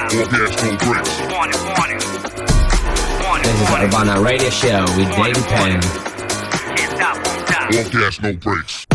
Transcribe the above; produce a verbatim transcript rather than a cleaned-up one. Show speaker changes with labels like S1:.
S1: All gas, no brakes.
S2: Warning, warning. Warning,
S3: This is
S2: warning.
S3: Urbana Radio Show with David Penn.
S2: Can't stop, won't stop.
S1: All gas, no brakes.